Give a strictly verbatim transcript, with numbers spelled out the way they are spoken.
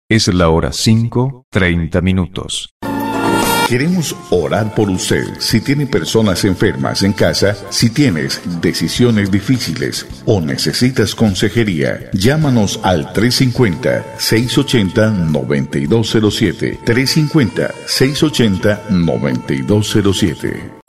Es la hora cinco, treinta minutos. Queremos orar por usted. Si tiene personas enfermas en casa, si tienes decisiones difíciles o necesitas consejería, llámanos al tres cinco cero, seis ocho cero, nueve dos cero siete. tres cinco cero, seis ocho cero, nueve dos cero siete.